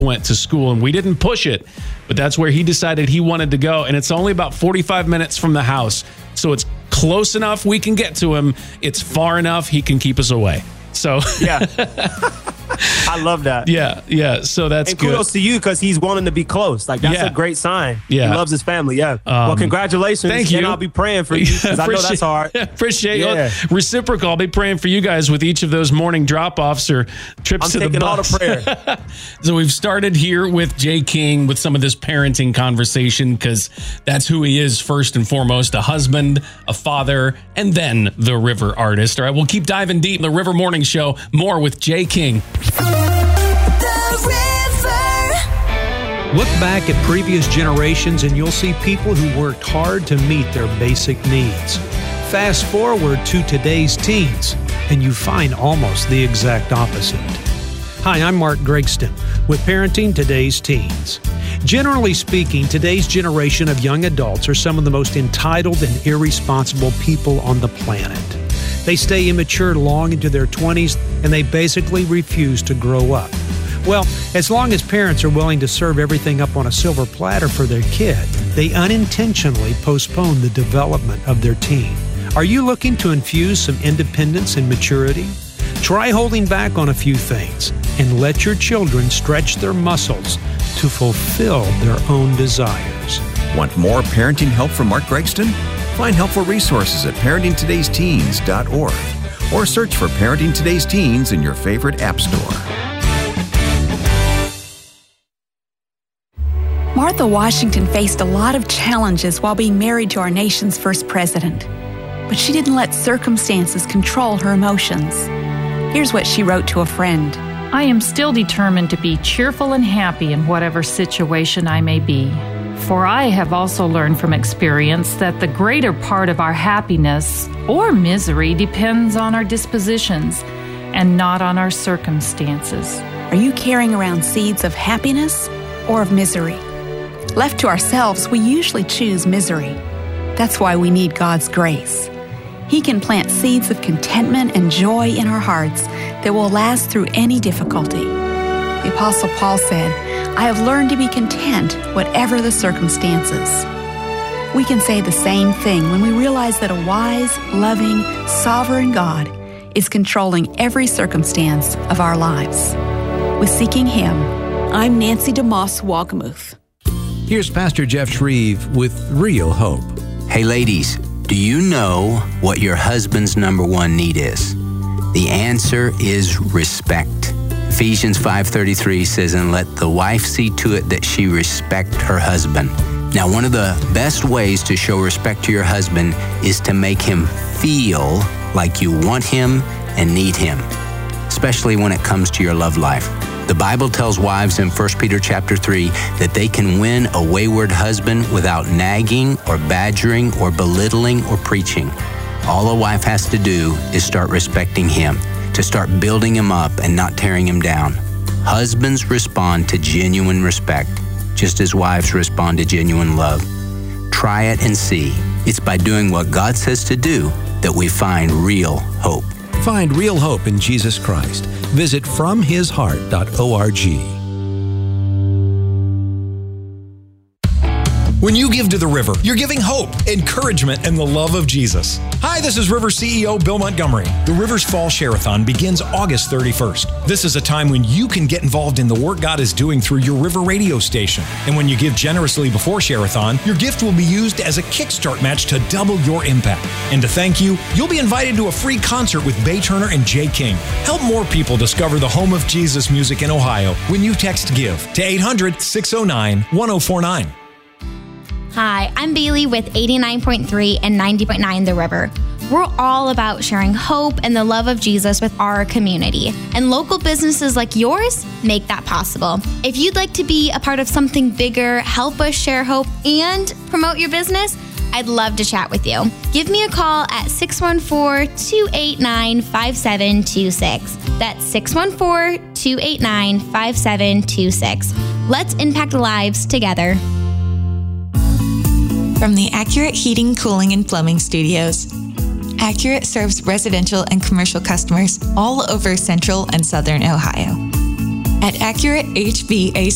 went to school, and we didn't push it, but that's where he decided he wanted to go. And it's only about 45 minutes from the house. So it's close enough we can get to him. It's far enough he can keep us away. So yeah. I love that. Yeah. So that's and good. Kudos to you because he's wanting to be close. Like, that's a great sign. Yeah. He loves his family. Yeah. Well, congratulations. Thank you. And I'll be praying for you because I know that's hard. Appreciate it. Reciprocal. I'll be praying for you guys with each of those morning drop-offs or trips to the bus. I'm taking all the prayer. So we've started here with Jay King with some of this parenting conversation because that's who he is first and foremost, a husband, a father, and then the River artist. All right, we'll keep diving deep in the River Morning Show. More with Jay King. Look back at previous generations and you'll see people who worked hard to meet their basic needs. Fast forward to today's teens, and you find almost the exact opposite. Hi, I'm Mark Gregston with Parenting Today's Teens. Generally speaking, today's generation of young adults are some of the most entitled and irresponsible people on the planet. They stay immature long into their 20s, and they basically refuse to grow up. Well, as long as parents are willing to serve everything up on a silver platter for their kid, they unintentionally postpone the development of their teen. Are you looking to infuse some independence and maturity? Try holding back on a few things and let your children stretch their muscles to fulfill their own desires. Want more parenting help from Mark Gregston? Find helpful resources at parentingtodaysteens.org or search for Parenting Today's Teens in your favorite app store. Martha Washington faced a lot of challenges while being married to our nation's first president. But she didn't let circumstances control her emotions. Here's what she wrote to a friend. I am still determined to be cheerful and happy in whatever situation I may be. For I have also learned from experience that the greater part of our happiness or misery depends on our dispositions and not on our circumstances. Are you carrying around seeds of happiness or of misery? Left to ourselves, we usually choose misery. That's why we need God's grace. He can plant seeds of contentment and joy in our hearts that will last through any difficulty. The Apostle Paul said, I have learned to be content whatever the circumstances. We can say the same thing when we realize that a wise, loving, sovereign God is controlling every circumstance of our lives. With Seeking Him, I'm Nancy DeMoss Wagamuth. Here's Pastor Jeff Shreve with Real Hope. Hey ladies, do you know what your husband's number one need is? The answer is respect. Ephesians 5:33 says, and let the wife see to it that she respect her husband. Now, one of the best ways to show respect to your husband is to make him feel like you want him and need him, especially when it comes to your love life. The Bible tells wives in 1 Peter chapter 3 that they can win a wayward husband without nagging or badgering or belittling or preaching. All a wife has to do is start respecting him, to start building him up and not tearing him down. Husbands respond to genuine respect, just as wives respond to genuine love. Try it and see. It's by doing what God says to do that we find real hope. Find real hope in Jesus Christ. Visit FromHisHeart.org. When you give to the River, you're giving hope, encouragement, and the love of Jesus. Hi, this is River CEO Bill Montgomery. The River's Fall Share-a-thon begins August 31st. This is a time when you can get involved in the work God is doing through your River radio station. And when you give generously before Share-a-thon, your gift will be used as a kickstart match to double your impact. And to thank you, you'll be invited to a free concert with Bay Turner and Jay King. Help more people discover the home of Jesus music in Ohio when you text GIVE to 800-609-1049. Hi, I'm Bailey with 89.3 and 90.9 The River. We're all about sharing hope and the love of Jesus with our community. And local businesses like yours make that possible. If you'd like to be a part of something bigger, help us share hope, and promote your business, I'd love to chat with you. Give me a call at 614-289-5726. That's 614-289-5726. Let's impact lives together. From the Accurate Heating, Cooling, and Plumbing Studios, Accurate serves residential and commercial customers all over Central and Southern Ohio. At Accurate HVAC